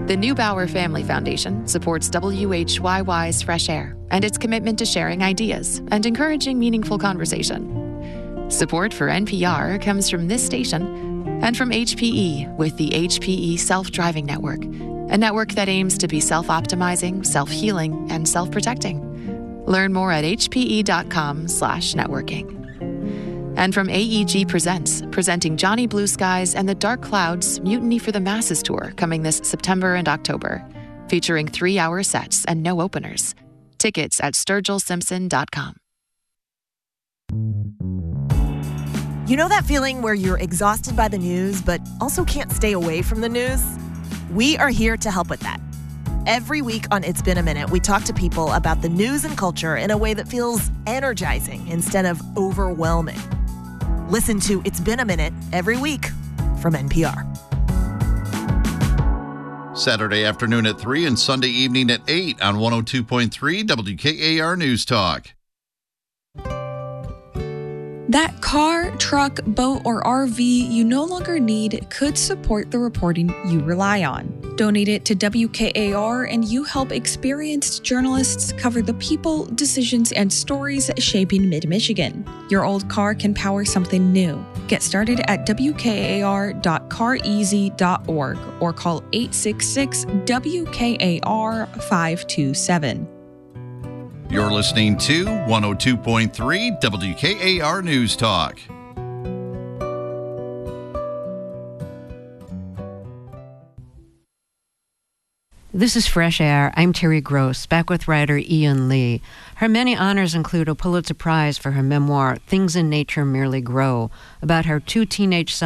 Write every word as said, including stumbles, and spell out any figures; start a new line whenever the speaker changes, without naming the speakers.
The Neubauer Family Foundation supports W H Y Y's Fresh Air and its commitment to sharing ideas and encouraging meaningful conversation. Support for N P R comes from this station and from H P E with the H P E Self-Driving Network, a network that aims to be self-optimizing, self-healing, and self-protecting. Learn more at hpe.com slash networking. And from A E G Presents, presenting Johnny Blue Skies and the Dark Clouds Mutiny for the Masses tour coming this September and October, featuring three-hour sets and no openers. Tickets at sturgill simpson dot com.
You know that feeling where you're exhausted by the news, but also can't stay away from the news? We are here to help with that. Every week on It's Been a Minute, we talk to people about the news and culture in a way that feels energizing instead of overwhelming. Listen to It's Been a Minute every week from N P R.
Saturday afternoon at three and Sunday evening at eight on one oh two point three W K A R News Talk.
That car, truck, boat, or R V you no longer need could support the reporting you rely on. Donate it to W K A R and you help experienced journalists cover the people, decisions, and stories shaping Mid-Michigan. Your old car can power something new. Get started at W K A R dot car easy dot org or call eight six six W K A R five two seven.
You're listening to one oh two point three W K A R News Talk.
This is Fresh Air. I'm Terry Gross, back with writer Ian Lee. Her many honors include a Pulitzer Prize for her memoir, Things in Nature Merely Grow, about her two teenage sons